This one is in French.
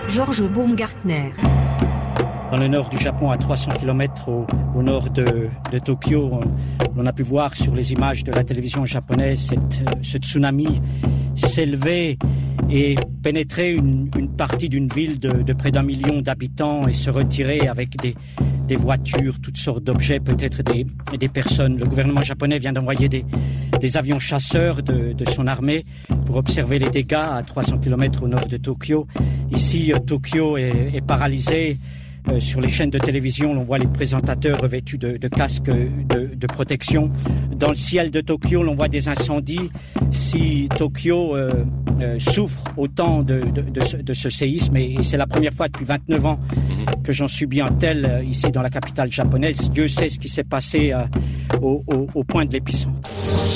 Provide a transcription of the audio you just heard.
Georges Baumgartner. Dans le nord du Japon, à 300 km au nord de Tokyo, on a pu voir sur les images de la télévision japonaise ce tsunami s'élever et pénétrer une partie d'une ville de près d'1 million d'habitants et se retirer avec des voitures, toutes sortes d'objets, peut-être des personnes. Le gouvernement japonais vient d'envoyer des avions chasseurs de son armée pour observer les dégâts à 300 km au nord de Tokyo. Ici, Tokyo est paralysé. Sur les chaînes de télévision, l'on voit les présentateurs revêtus de casques de protection. Dans le ciel de Tokyo, l'on voit des incendies. Si Tokyo souffre autant de ce séisme, et c'est la première fois depuis 29 ans que j'en subis un tel ici dans la capitale japonaise, Dieu sait ce qui s'est passé au point de l'épicentre.